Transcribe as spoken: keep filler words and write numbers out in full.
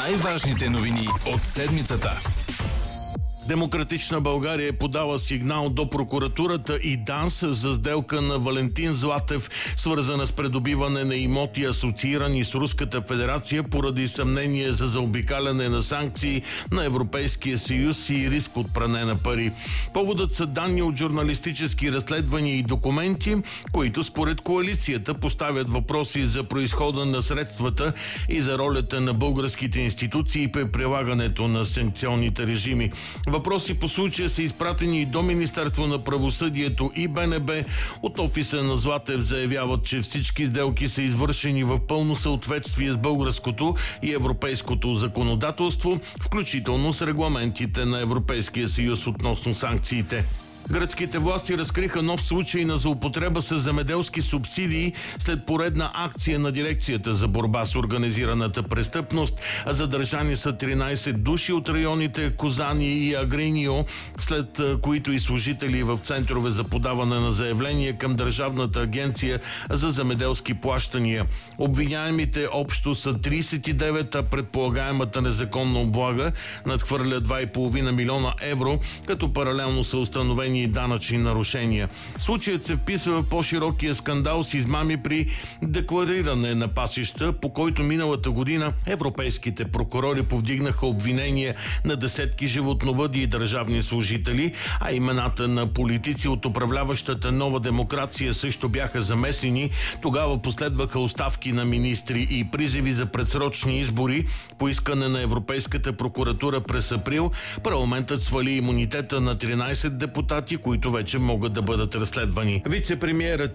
Най-важните новини от седмицата. Демократична България е подала сигнал до прокуратурата и ДАНС за сделка на Валентин Златев, свързана с придобиване на имоти, асоциирани с Руската федерация, поради съмнение за заобикаляне на санкции на Европейския съюз и риск от пране на пари. Поводът са данни от журналистически разследвания и документи, които според коалицията поставят въпроси за произхода на средствата и за ролята на българските институции при прилагането на санкционните режими. Въпроси по случая са изпратени и до Министерство на правосъдието и БНБ. От офиса на Златев заявяват, че всички сделки са извършени в пълно съответствие с българското и европейското законодателство, включително с регламентите на Европейския съюз относно санкциите. Гръцките власти разкриха нов случай на злоупотреба с земеделски субсидии след поредна акция на Дирекцията за борба с организираната престъпност. Задържани са тринайсет души от районите Козани и Агринио, след които и служители в центрове за подаване на заявления към Държавната агенция за земеделски плащания. Обвиняемите общо са трийсет и девет, а предполагаемата незаконна облага надхвърля два и половина милиона евро, като паралелно са установени и данъчни нарушения. Случаят се вписва в по-широкия скандал с измами при деклариране на пасища, по който миналата година европейските прокурори повдигнаха обвинения на десетки животновъди и държавни служители, а имената на политици от управляващата Нова демокрация също бяха замесени. Тогава последваха оставки на министри и призиви за предсрочни избори. По искане на Европейската прокуратура през април парламентът свали имунитета на тринайсет депутати, които вече могат да бъдат разследвани. Вице-премиерът